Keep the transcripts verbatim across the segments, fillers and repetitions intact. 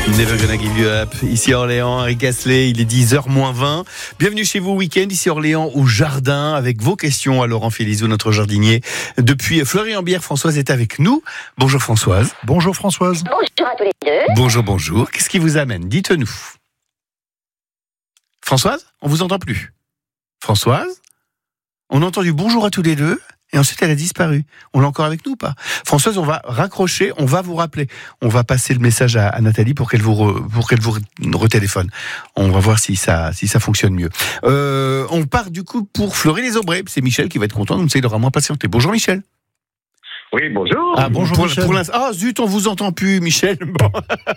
Never Gonna Give You Up. Ici Orléans, Henri Gasselet, il est dix heures moins vingt. Bienvenue chez vous, week-end, ici Orléans, au jardin, avec vos questions à Laurent Félizou, notre jardinier. Depuis Fleury-en-Bière, Françoise est avec nous. Bonjour Françoise. Bonjour Françoise. Bonjour à tous les deux. Bonjour, bonjour. Qu'est-ce qui vous amène? Dites-nous. Françoise, on vous entend plus. Françoise, on a entendu bonjour à tous les deux. Et ensuite, elle a disparu. On l'a encore avec nous ou pas? Françoise, on va raccrocher, on va vous rappeler. On va passer le message à, à Nathalie pour qu'elle vous re, pour qu'elle vous retéléphone. On va voir si ça si ça fonctionne mieux. Euh, on part du coup pour Fleury-les-Aubrais. C'est Michel qui va être content, donc il aura moins patienté. Bonjour Michel. Oui, bonjour. Ah bonjour pour, Michel. Pour ah zut, on vous entend plus, Michel. Bon.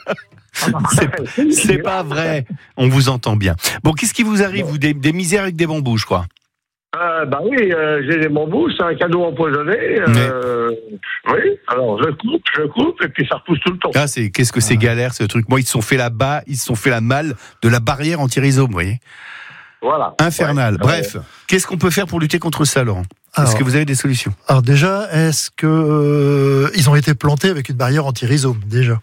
c'est, c'est pas vrai. On vous entend bien. Bon, qu'est-ce qui vous arrive, vous des, des misères avec des bambous, je crois. Euh, bah oui, euh, j'ai des bambous, c'est un cadeau empoisonné. Euh, oui, alors je coupe, je coupe, et puis ça repousse tout le temps. Ah, c'est, qu'est-ce que c'est galère ce truc. Moi, ils se sont fait là-bas, ils se sont fait la malle de la barrière anti-rhizome, vous voyez. Voilà. Infernal. Ouais. Bref, qu'est-ce qu'on peut faire pour lutter contre ça, Laurent? Alors, Est-ce que vous avez des solutions? Alors déjà, est-ce que euh, ils ont été plantés avec une barrière anti-rhizome déjà?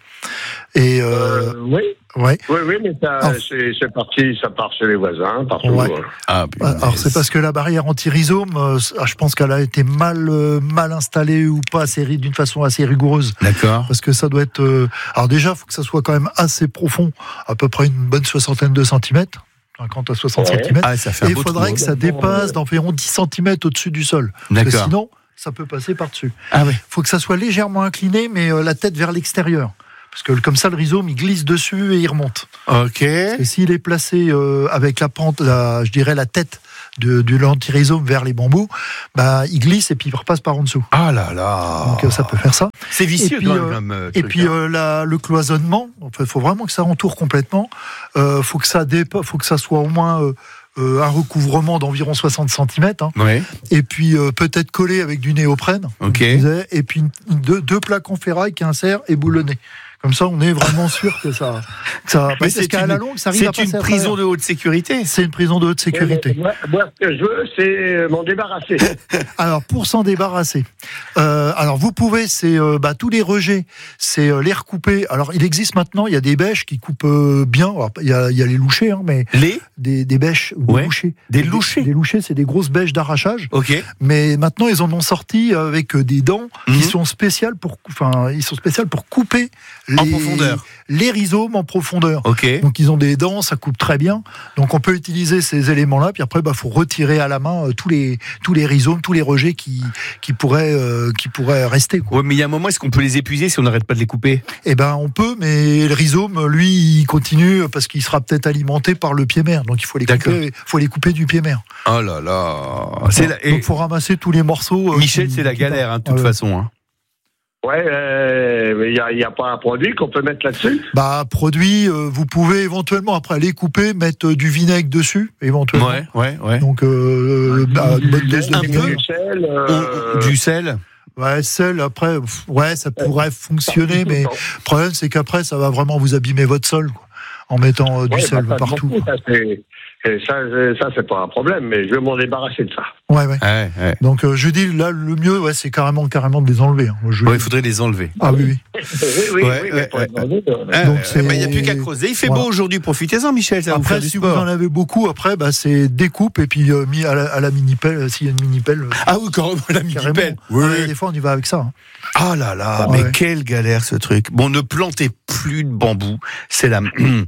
Et euh, Euh, oui, ouais. oui, oui, mais ça, Oh. c'est, c'est parti, ça part chez les voisins, partout. Ouais. euh. Ah, Alors c'est parce que la barrière anti-rhizome, euh, je pense qu'elle a été mal euh, mal installée ou pas assez d'une façon assez rigoureuse. D'accord. Parce que ça doit être. Euh, alors déjà, il faut que ça soit quand même assez profond, à peu près une bonne soixantaine de centimètres. cinquante à soixante Ouais. centimètres. Ah, ça fait Et un il beau faudrait trou. que ça dépasse d'environ dix centimètres au-dessus du sol. Parce que D'accord. sinon, ça peut passer par-dessus. Ah oui. Il faut que ça soit légèrement incliné, mais euh, la tête vers l'extérieur. Parce que comme ça, le rhizome, il glisse dessus et il remonte. Ok. Et s'il est placé euh, avec la pente, la, je dirais la tête de, de l'anti-rhizome vers les bambous, bah, il glisse et puis il repasse par en dessous. Ah là là. Donc euh, ça peut faire ça. C'est vicieux Et puis, quand même. euh, comme, euh, Et truc, puis hein. euh, la, le cloisonnement, il faut vraiment que ça entoure complètement. Euh, faut que ça dépa- faut que ça soit au moins euh, euh, un recouvrement d'environ soixante centimètres. Hein. Ouais. Et puis euh, peut-être collé avec du néoprène. Ok. comme je disais, et puis une- une- deux, deux plaques en ferraille qui insèrent et boulonnés. Comme ça, on est vraiment sûr que ça. Que ça Mais parce c'est qu'à une- la longue, ça arrive à C'est passer une à prison travers. de haute sécurité. C'est une prison de haute sécurité. Moi, moi, ce que je veux, c'est m'en débarrasser. Alors pour s'en débarrasser, euh, alors vous pouvez, c'est euh, bah, tous les rejets, c'est euh, les recouper. Alors il existe maintenant, il y a des bêches qui coupent euh, bien. Alors, il y a, il y a les louchers, hein, mais Les des, des bêches ou Ouais. des louchers. Des louchers. Des louchers, c'est des grosses bêches d'arrachage. Ok. Mais maintenant ils en ont sorti avec des dents Mhm. qui sont spéciales pour, enfin ils sont spéciales pour couper En les, profondeur. les rhizomes en profondeur. Ok. Donc ils ont des dents, ça coupe très bien. Donc on peut utiliser ces éléments-là. Puis après, bah faut retirer à la main euh, tous les tous les rhizomes, tous les rejets qui qui pourraient euh, qui pourraient rester. Quoi. Ouais, mais il y a un moment, est-ce qu'on peut les épuiser si on n'arrête pas de les couper? Eh ben on peut, mais le rhizome, lui, il continue parce qu'il sera peut-être alimenté par le pied-mère. Donc il faut les D'accord. couper, faut les couper du pied-mère. Oh là là. C'est la... et Donc faut ramasser tous les morceaux. euh, Michel, qui- c'est la qui galère, hein, de partent. toute Ouais. façon. Hein. Ouais, euh, mais il n'y a, y a pas un produit qu'on peut mettre là-dessus? Bah produit, euh, vous pouvez éventuellement après les couper, mettre euh, du vinaigre dessus, éventuellement. Ouais, ouais, ouais. Donc euh, bah, une bonne dose de Un vinaigre. peu. Du sel, On- euh, Du sel. Ouais, sel, après, pff, ouais, ça pourrait fonctionner, mais le problème, c'est qu'après, ça va vraiment vous abîmer votre sol, quoi, en mettant euh, du ouais, sel bah, ça, partout. beaucoup, ça, c'est, et ça, c'est- ça, c'est pas un problème, mais je veux m'en débarrasser de ça. Ouais, ouais. Ouais, ouais. Donc, euh, je dis, là, le mieux, ouais, c'est carrément, carrément de les enlever. Hein. Je- Ouais, il faudrait les enlever. Ah oui, oui. Oui, oui, Ouais, oui, ouais, mais pour ouais. être honnête, euh, Ah, Donc, euh, c'est- bah, il n'y a plus qu'à creuser. Il fait Voilà. beau aujourd'hui, profitez-en, Michel. Ça va vous Après, faire du si vous sport. en avez beaucoup, après, bah, c'est découpe et puis euh, mis à la, à la mini-pelle, euh, s'il y a une mini-pelle. euh, Ah oui, carrément, la carrément. mini-pelle. Ouais, des fois, on y va avec ça. Hein. Ah là là, Ouais. mais quelle galère ce truc. Bon, ne plantez plus de bambou. C'est la.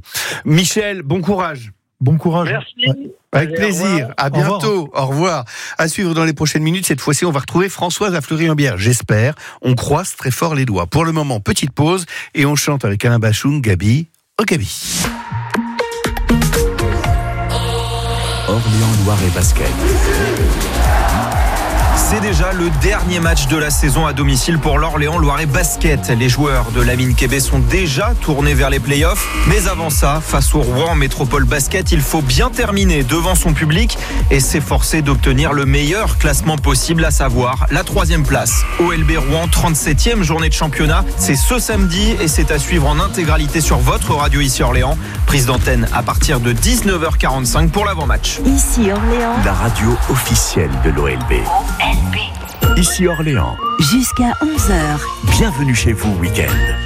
Michel, bon courage. Bon courage. Merci. Ouais. Avec Allez, plaisir. au revoir. À Au revoir. bientôt. Au revoir. À suivre dans les prochaines minutes. Cette fois-ci, on va retrouver Françoise à Fleury-en-Bière. J'espère. On croise très fort les doigts. Pour le moment, petite pause et on chante avec Alain Bachung, Gabi, au Gabi. Orléans Loire et Basket. C'est déjà le dernier match de la saison à domicile pour l'Orléans Loiret Basket. Les joueurs de Lamine Kébé sont déjà tournés vers les playoffs. Mais avant ça, face au Rouen Métropole Basket, il faut bien terminer devant son public et s'efforcer d'obtenir le meilleur classement possible, à savoir la troisième place. O L B Rouen, trente-septième journée de championnat. C'est ce samedi et c'est à suivre en intégralité sur votre radio ici Orléans. Prise d'antenne à partir de dix-neuf heures quarante-cinq pour l'avant-match. Ici Orléans. La radio officielle de l'O L B. O L B. Ici Orléans. Jusqu'à onze heures. Bienvenue chez vous, week-end.